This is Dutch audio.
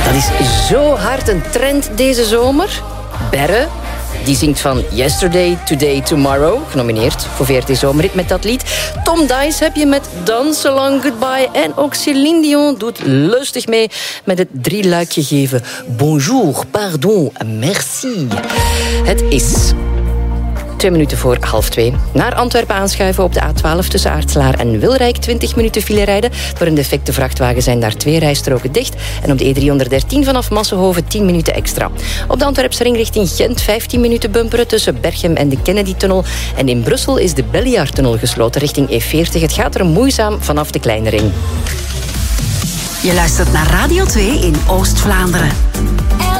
Dat is zo hard een trend deze zomer. Berre, die zingt van Yesterday, Today, Tomorrow. Genomineerd voor VRT Zomerhit met dat lied. Tom Dice heb je met Dance Along Goodbye. En ook Céline Dion doet lustig mee met het 3-luik gegeven Bonjour, pardon, merci. Het is 2 minuten voor 1:30. Naar Antwerpen aanschuiven op de A12 tussen Aartselaar en Wilrijk. 20 minuten file rijden. Door een defecte vrachtwagen zijn daar 2 rijstroken dicht. En op de E313 vanaf Massenhoven 10 minuten extra. Op de Antwerpse ring richting Gent 15 minuten bumperen tussen Berchem en de Kennedy-tunnel. En in Brussel is de Belliard-tunnel gesloten richting E40. Het gaat er moeizaam vanaf de Kleine Ring. Je luistert naar Radio 2 in Oost-Vlaanderen.